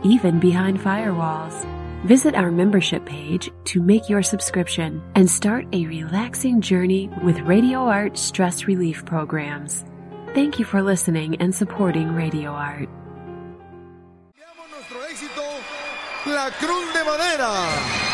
even behind firewalls. Visit our membership page to make your subscription and start a relaxing journey with Radio Art stress relief programs. Thank you for listening and supporting Radio Art. Nuestro éxito, La Cruz de Madera.